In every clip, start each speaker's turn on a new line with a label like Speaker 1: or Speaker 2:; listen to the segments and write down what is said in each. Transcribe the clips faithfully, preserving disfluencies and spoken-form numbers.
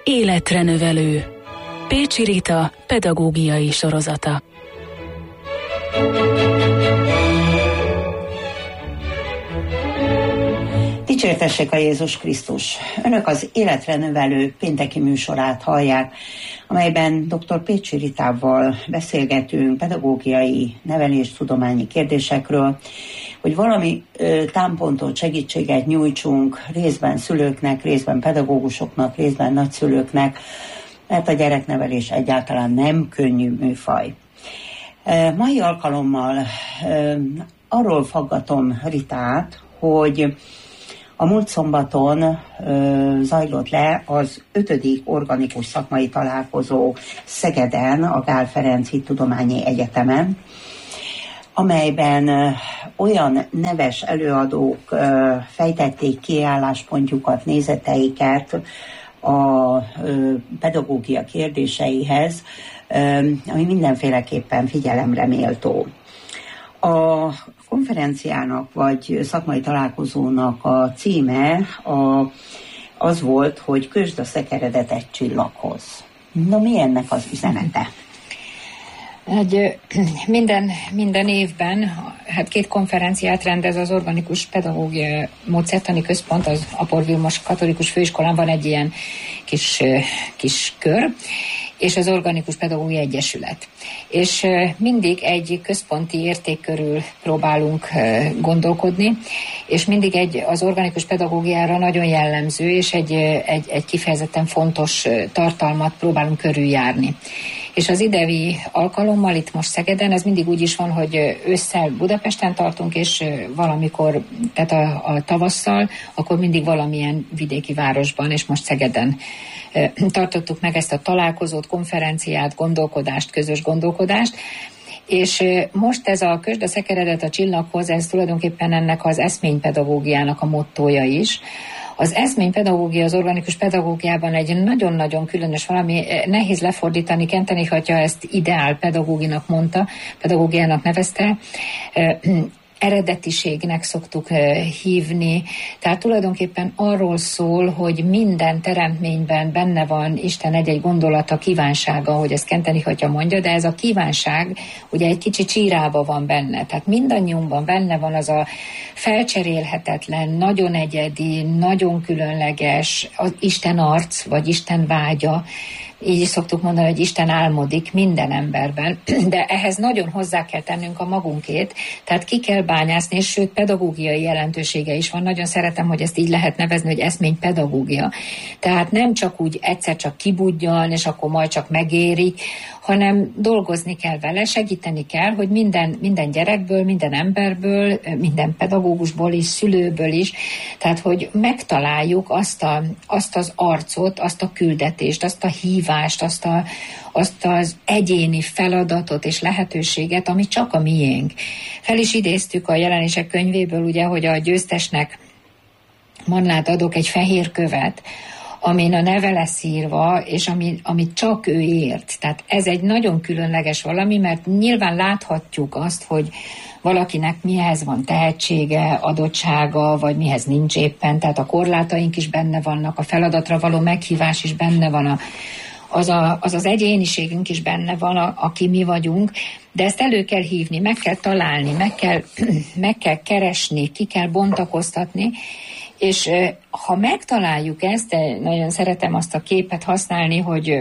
Speaker 1: Életre növelő. Pécsi Rita pedagógiai sorozata.
Speaker 2: Dicsértessék a Jézus Krisztus! Önök az Életre növelő pénteki műsorát hallják, amelyben dr. Pécsi Ritával beszélgetünk pedagógiai, neveléstudományi kérdésekről, hogy valami ö, támpontot, segítséget nyújtsunk részben szülőknek, részben pedagógusoknak, részben nagyszülőknek, mert a gyereknevelés egyáltalán nem könnyű műfaj. E, mai alkalommal e, arról faggatom Ritát, hogy a múlt szombaton ö, zajlott le az ötödik organikus szakmai találkozó Szegeden, a Gál Ferenc Hittudományi Egyetemen, amelyben ö, olyan neves előadók ö, fejtették ki álláspontjukat, nézeteiket a ö, pedagógia kérdéseihez, ö, ami mindenféleképpen figyelemre méltó. A konferenciának vagy szakmai találkozónak a címe a, az volt, hogy kösd a szekeredet egy csillaghoz. Na, mi ennek az üzenete?
Speaker 3: Egy, minden, minden évben hát két konferenciát rendez az Organikus Pedagógia Módszertani Központ, az Apor Vilmos Katolikus Főiskolán van egy ilyen kis, kis kör, és az Organikus Pedagógia Egyesület. És mindig egy központi érték körül próbálunk gondolkodni, és mindig egy az organikus pedagógiára nagyon jellemző, és egy, egy, egy kifejezetten fontos tartalmat próbálunk körüljárni. És az idei alkalommal itt most Szegeden, ez mindig úgy is van, hogy ősszel Budapesten tartunk, és valamikor, tehát a, a tavasszal, akkor mindig valamilyen vidéki városban, és most Szegeden tartottuk meg ezt a találkozót, konferenciát, gondolkodást, közös gondolkodást, és most ez a kösd a szekeredet a csillaghoz, ez tulajdonképpen ennek az eszménypedagógiának a mottója is. Az eszménypedagógia az organikus pedagógiában egy nagyon-nagyon különös valami, nehéz lefordítani, Kenteni Hatya ezt ideál pedagóginak mondta, pedagógiának nevezte, eredetiségnek szoktuk hívni, tehát tulajdonképpen arról szól, hogy minden teremtményben benne van Isten egy-egy gondolata, kívánsága, hogy ezt Kenteni Hatya mondja, de ez a kívánság ugye egy kicsi csírába van benne, tehát mindannyiunkban benne van az a felcserélhetetlen, nagyon egyedi, nagyon különleges az Isten arc, vagy Isten vágya, így is szoktuk mondani, hogy Isten álmodik minden emberben, de ehhez nagyon hozzá kell tennünk a magunkét, tehát ki kell bányászni, és sőt pedagógiai jelentősége is van. Nagyon szeretem, hogy ezt így lehet nevezni, hogy eszménypedagógia. Tehát nem csak úgy egyszer csak kibudjan, és akkor majd csak megérik, hanem dolgozni kell vele, segíteni kell, hogy minden, minden gyerekből, minden emberből, minden pedagógusból is, szülőből is, tehát hogy megtaláljuk azt, a, azt az arcot, azt a küldetést, azt a hívást, azt, a, azt az egyéni feladatot és lehetőséget, ami csak a miénk. Fel is idéztük a Jelenések könyvéből, ugye, hogy a győztesnek Mannát adok egy fehér követ, amin a neve lesz írva, és ami, amit csak ő ért. Tehát ez egy nagyon különleges valami, mert nyilván láthatjuk azt, hogy valakinek mihez van tehetsége, adottsága, vagy mihez nincs éppen, tehát a korlátaink is benne vannak, a feladatra való meghívás is benne van, a, az, a, az az egyéniségünk is benne van, a, aki mi vagyunk, de ezt elő kell hívni, meg kell találni, meg kell, meg kell keresni, ki kell bontakoztatni, és ha megtaláljuk ezt, nagyon szeretem azt a képet használni, hogy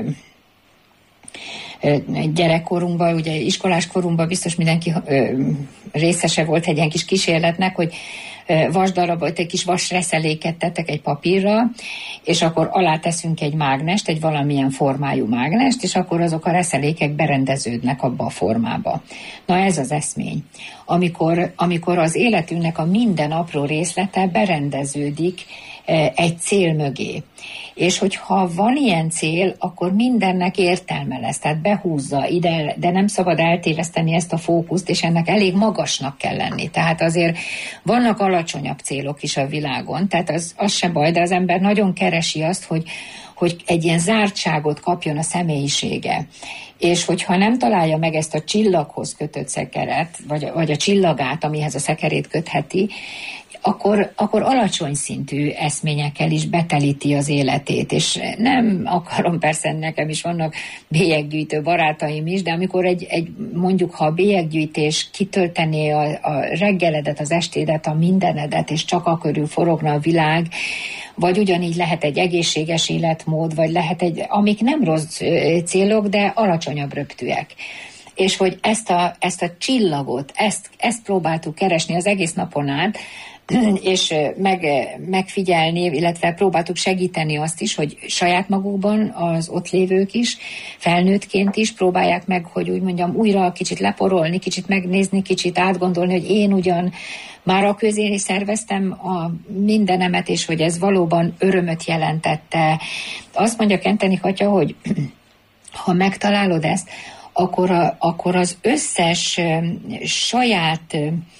Speaker 3: gyerekkorunkban, ugye iskoláskorunkban biztos mindenki részese volt egy ilyen kis kísérletnek, hogy vasdarabot, egy kis vasreszeléket tettek egy papírra, és akkor alá teszünk egy mágnest, egy valamilyen formájú mágnest, és akkor azok a reszelékek berendeződnek abba a formába. Na ez az eszmény. Amikor, amikor az életünknek a minden apró részlete berendeződik egy cél mögé. És hogyha van ilyen cél, akkor mindennek értelme lesz, tehát behúzza ide, de nem szabad eltéveszteni ezt a fókuszt, és ennek elég magasnak kell lenni. Tehát azért vannak alacsonyabb célok is a világon, tehát az, az se baj, de az ember nagyon keresi azt, hogy hogy egy ilyen zártságot kapjon a személyisége. És hogyha nem találja meg ezt a csillaghoz kötött szekeret, vagy, vagy a csillagát, amihez a szekerét kötheti, akkor, akkor alacsony szintű eszményekkel is betelíti az életét. És nem akarom, persze nekem is vannak bélyeggyűjtő barátaim is, de amikor egy, egy mondjuk, ha a bélyeggyűjtés kitöltené a, a reggeledet, az estédet, a mindenedet, és csak a körül forogna a világ, vagy ugyanígy lehet egy egészséges életmód, vagy lehet egy, amik nem rossz célok, de alacsonyabb röptűek. És hogy ezt a, ezt a csillagot, ezt, ezt próbáltuk keresni az egész napon át, és meg, megfigyelni, illetve próbáltuk segíteni azt is, hogy saját magukban az ott lévők is, felnőttként is próbálják meg, hogy úgy mondjam, újra kicsit leporolni, kicsit megnézni, kicsit átgondolni, hogy én ugyan már a közé szerveztem a mindenemet, és hogy ez valóban örömöt jelentette. Azt mondja Kenteni Katya, hogy ha megtalálod ezt, akkor, a, akkor az összes saját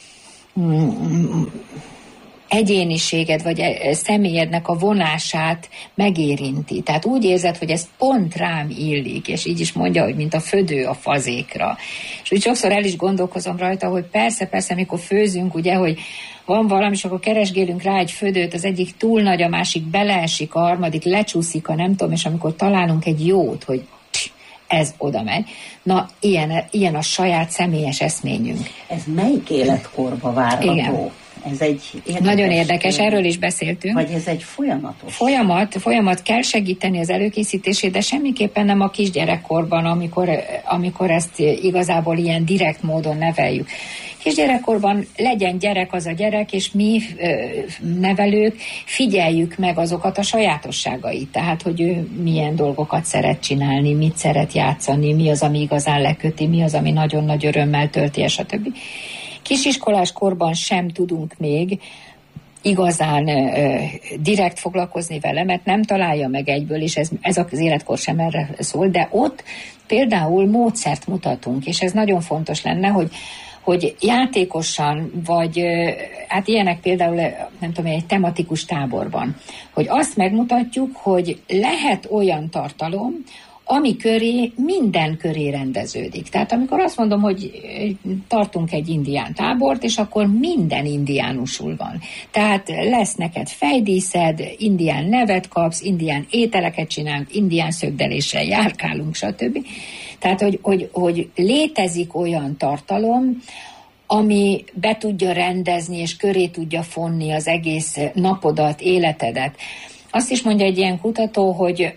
Speaker 3: egyéniséged, vagy személyednek a vonását megérinti. Tehát úgy érzed, hogy ez pont rám illik, és így is mondja, hogy mint a födő a fazékra. És úgy sokszor el is gondolkozom rajta, hogy persze, persze, amikor főzünk, ugye, hogy van valami, és akkor keresgélünk rá egy födőt, az egyik túl nagy, a másik beleesik, a harmadik lecsúszik, a nem tudom, és amikor találunk egy jót, hogy ez oda megy. Na, ilyen, ilyen a saját személyes eszményünk.
Speaker 2: Ez melyik életkorba várható?
Speaker 3: Igen.
Speaker 2: Ez egy érdekes,
Speaker 3: nagyon érdekes, erről is beszéltünk.
Speaker 2: Vagy ez egy folyamatos?
Speaker 3: Folyamat, folyamat kell segíteni az előkészítését, de semmiképpen nem a kisgyerekkorban, amikor, amikor ezt igazából ilyen direkt módon neveljük. Kisgyerekkorban legyen gyerek az a gyerek, és mi nevelők figyeljük meg azokat a sajátosságait. Tehát, hogy ő milyen dolgokat szeret csinálni, mit szeret játszani, mi az, ami igazán leköti, mi az, ami nagyon nagy örömmel tölti, és a többi. Kisiskolás korban sem tudunk még igazán ö, direkt foglalkozni vele, mert nem találja meg egyből, és ez, ez az életkor sem erre szól, de ott például módszert mutatunk, és ez nagyon fontos lenne, hogy hogy játékosan, vagy hát ilyenek például, nem tudom, egy tematikus táborban, hogy azt megmutatjuk, hogy lehet olyan tartalom, ami köré, minden köré rendeződik. Tehát amikor azt mondom, hogy tartunk egy indián tábort, és akkor minden indiánusul van. Tehát lesz neked fejdíszed, indián nevet kapsz, indián ételeket csinálunk, indián szögdeléssel járkálunk, stb. Tehát, hogy, hogy, hogy létezik olyan tartalom, ami be tudja rendezni, és köré tudja fonni az egész napodat, életedet. Azt is mondja egy ilyen kutató, hogy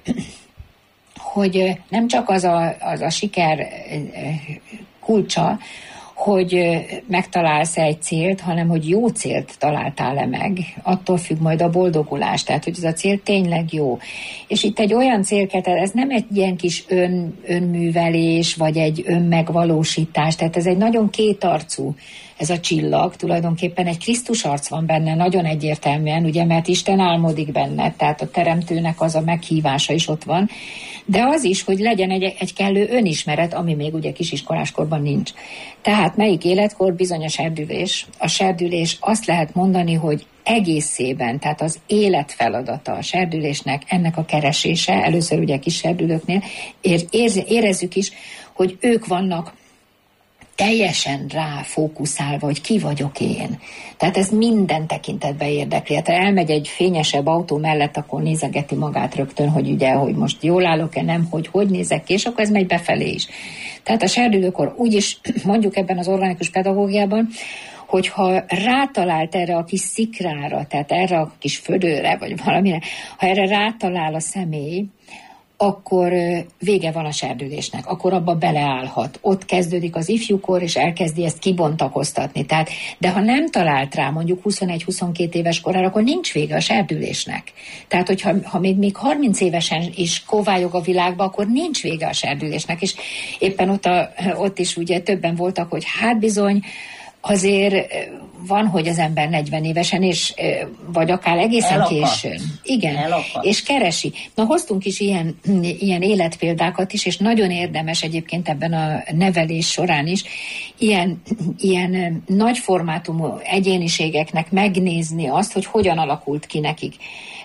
Speaker 3: hogy nem csak az a, az a siker kulcsa, hogy megtalálsz egy célt, hanem hogy jó célt találtál-e meg, attól függ majd a boldogulás, tehát hogy ez a cél tényleg jó. És itt egy olyan célket, ez nem egy ilyen kis ön, önművelés, vagy egy önmegvalósítás, tehát ez egy nagyon kétarcú, ez a csillag, tulajdonképpen egy Krisztus arc van benne, nagyon egyértelműen, ugye, mert Isten álmodik benne, tehát a teremtőnek az a meghívása is ott van, de az is, hogy legyen egy, egy kellő önismeret, ami még ugye kisiskoláskorban nincs. Tehát melyik életkor? Bizony a serdülés. A serdülés, azt lehet mondani, hogy egészében, tehát az élet feladata a serdülésnek, ennek a keresése, először ugye kis serdülőknél, ér, ér, érezzük is, hogy ők vannak teljesen rá fókuszálva, hogy ki vagyok én. Tehát ez minden tekintetben érdekli. Hát elmegy egy fényesebb autó mellett, akkor nézegeti magát rögtön, hogy ugye, hogy most jól állok-e, nem, hogy hogy nézek ki, és akkor ez megy befelé is. Tehát a serdülőkor úgyis, mondjuk ebben az organikus pedagógiában, hogyha rátalált erre a kis szikrára, tehát erre a kis födőre, vagy valamire, ha erre rátalál a személy, akkor vége van a serdülésnek, akkor abba beleállhat. Ott kezdődik az ifjúkor, és elkezdi ezt kibontakoztatni. Tehát, de ha nem talált rá mondjuk huszonegy-huszonkét éves korára, akkor nincs vége a serdülésnek. Tehát, hogyha ha még, még harminc évesen is kovályog a világba, akkor nincs vége a serdülésnek. És éppen ott, a, ott is ugye többen voltak, hogy hát bizony, azért van, hogy az ember negyven évesen, és, vagy akár egészen
Speaker 2: Elakadt.
Speaker 3: későn. Igen,
Speaker 2: Elakadt.
Speaker 3: és keresi. Na, hoztunk is ilyen, ilyen életpéldákat is, és nagyon érdemes egyébként ebben a nevelés során is ilyen, ilyen nagyformátumú egyéniségeknek megnézni azt, hogy hogyan alakult ki nekik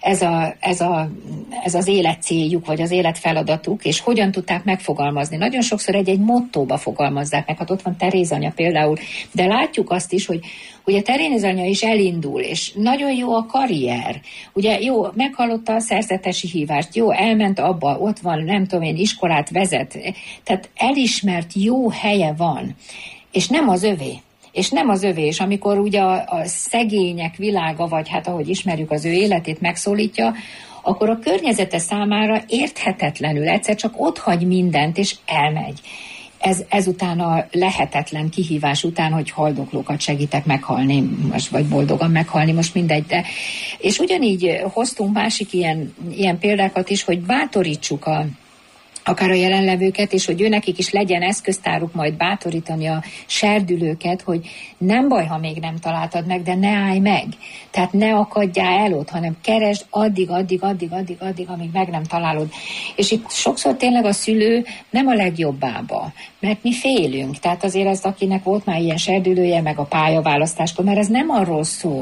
Speaker 3: ez, a, ez, a, ez az életcéljuk, vagy az életfeladatuk, és hogyan tudták megfogalmazni. Nagyon sokszor egy-egy mottóba fogalmazzák meg, hát ott van Teréz anya például, de látjuk azt is, hogy ugye Teréz anya is elindul, és nagyon jó a karrier. Ugye jó, meghallotta a szerzetesi hívást, jó, elment abba, ott van, nem tudom én, iskolát vezet, tehát elismert jó helye van, és nem az övé. És nem az övé, és amikor ugye a, a szegények világa, vagy hát ahogy ismerjük az ő életét megszólítja, akkor a környezete számára érthetetlenül egyszer csak otthagy mindent, és elmegy. Ez, ezután a lehetetlen kihívás után, hogy haldoklókat segítek meghalni, most, vagy boldogan meghalni, most mindegy, de. És ugyanígy hoztunk másik ilyen, ilyen példákat is, hogy bátorítsuk a akár a jelenlevőket, és hogy őnekik is legyen eszköztáruk majd bátorítani a serdülőket, hogy nem baj, ha még nem találtad meg, de ne állj meg. Tehát ne akadjál el ott, hanem keresd addig, addig, addig, addig, addig, amíg meg nem találod. És itt sokszor tényleg a szülő nem a legjobbába, mert mi félünk. Tehát azért az, akinek volt már ilyen serdülője, meg a pályaválasztáskor, mert ez nem arról szól,